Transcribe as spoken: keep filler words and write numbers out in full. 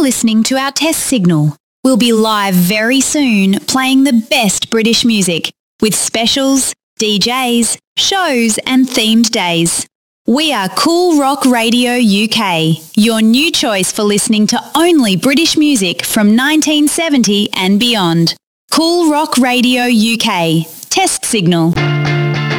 listening to our test signal. We'll be live very soon playing the best British music with specials, D Js, shows and themed days. We are Cool Rock Radio U K, your new choice for listening to only British music from nineteen seventy and beyond. Cool Rock Radio U K. Test signal.